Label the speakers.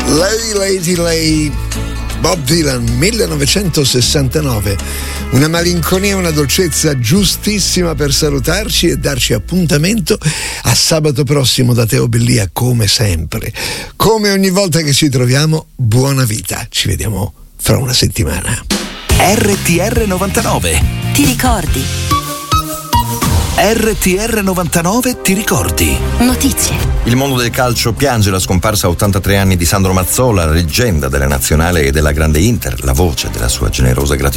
Speaker 1: Lei, Bob Dylan, 1969. Una malinconia, una dolcezza giustissima per salutarci e darci appuntamento a sabato prossimo da Teo Bellia, come sempre. Come ogni volta che ci troviamo, buona vita. Ci vediamo fra una settimana.
Speaker 2: RTR 99.
Speaker 3: Ti ricordi?
Speaker 2: RTR 99 ti ricordi?
Speaker 3: Notizie.
Speaker 4: Il mondo del calcio piange la scomparsa a 83 anni di Sandro Mazzola, leggenda della nazionale e della grande Inter, la voce della sua generosa gratitudine